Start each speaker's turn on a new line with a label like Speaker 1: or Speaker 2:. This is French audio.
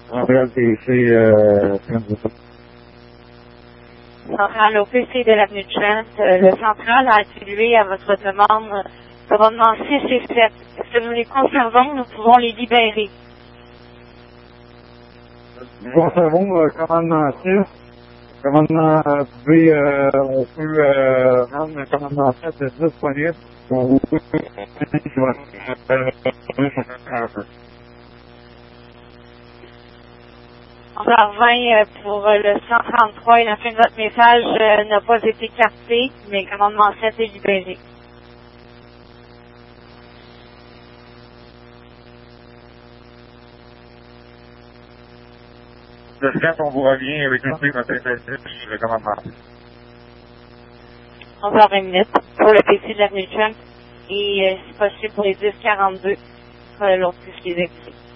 Speaker 1: Centrale PC,
Speaker 2: Centrale au PC de l'avenue Trent. Le central a attribué à votre demande commandement 6 et 7. Est-ce que nous les conservons? Nous pouvons les libérer.
Speaker 1: nous conservons commandement 6. Commandement B, on peut rendre le commandement 7 disponible. On vous peut
Speaker 2: On revient pour le 133 et la fin de votre message n'a pas été capté, mais commandement 7 est libéré.
Speaker 1: Le 7, on vous revient avec une prise de le commandement 6.
Speaker 2: 11h20 minutes pour le PC de l'avenue Trent et si possible pour les 10-42 l'autre plus les exits.